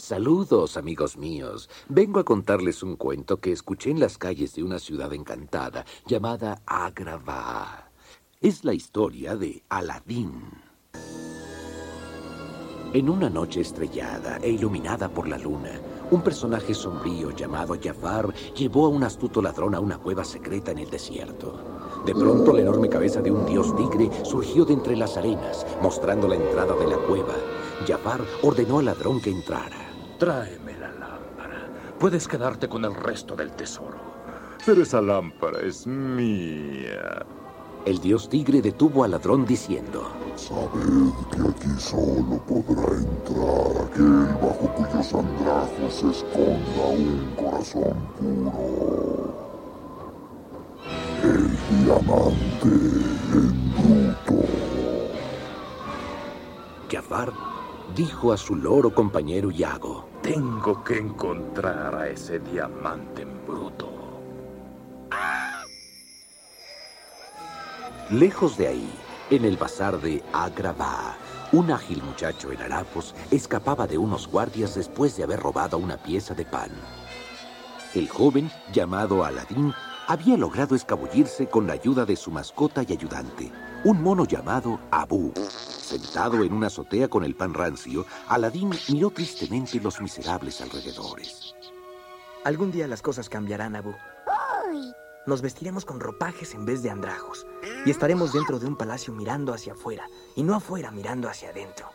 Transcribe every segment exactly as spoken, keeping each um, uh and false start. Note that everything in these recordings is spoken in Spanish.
Saludos, amigos míos. Vengo a contarles un cuento que escuché en las calles de una ciudad encantada llamada Agrabah. Es la historia de Aladín. En una noche estrellada e iluminada por la luna, un personaje sombrío llamado Jafar llevó a un astuto ladrón a una cueva secreta en el desierto. De pronto, la enorme cabeza de un dios tigre surgió de entre las arenas, mostrando la entrada de la cueva. Jafar ordenó al ladrón que entrara. Tráeme la lámpara. Puedes quedarte con el resto del tesoro. Pero esa lámpara es mía. El dios tigre detuvo al ladrón diciendo: Sabed que aquí solo podrá entrar aquel bajo cuyos andrajos se esconda un corazón puro. El diamante en bruto. Jafar dijo a su loro compañero Yago: Tengo que encontrar a ese diamante en bruto. Lejos de ahí, en el bazar de Agrabah, un ágil muchacho en harapos escapaba de unos guardias después de haber robado una pieza de pan. El joven, llamado Aladín, había logrado escabullirse con la ayuda de su mascota y ayudante, un mono llamado Abu. Sentado en una azotea con el pan rancio, Aladín miró tristemente los miserables alrededores. Algún día las cosas cambiarán, Abu. Nos vestiremos con ropajes en vez de andrajos. Y estaremos dentro de un palacio mirando hacia afuera, y no afuera mirando hacia adentro.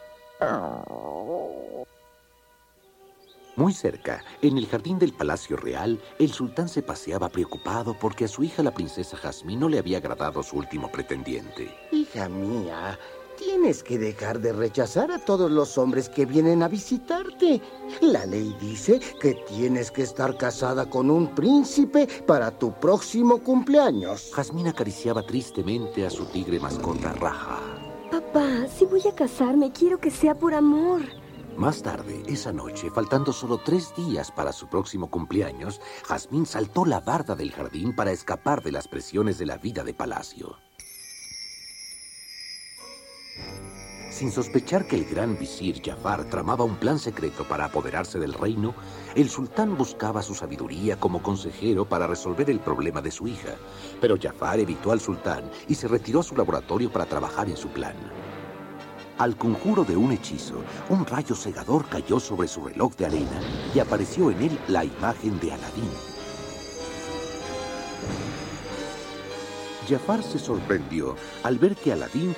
Muy cerca, en el jardín del Palacio Real, el sultán se paseaba preocupado porque a su hija, la princesa Jazmín, no le había agradado su último pretendiente. Hija mía, tienes que dejar de rechazar a todos los hombres que vienen a visitarte. La ley dice que tienes que estar casada con un príncipe para tu próximo cumpleaños. Jazmín acariciaba tristemente a su tigre mascota, Raja. Papá, si voy a casarme, quiero que sea por amor. Más tarde, esa noche, faltando solo tres días para su próximo cumpleaños, Jazmín saltó la barda del jardín para escapar de las presiones de la vida de palacio. Sin sospechar que el gran visir Jafar tramaba un plan secreto para apoderarse del reino, el sultán buscaba su sabiduría como consejero para resolver el problema de su hija. Pero Jafar evitó al sultán y se retiró a su laboratorio para trabajar en su plan. Al conjuro de un hechizo, un rayo cegador cayó sobre su reloj de arena y apareció en él la imagen de Aladín. Jafar se sorprendió al ver que Aladín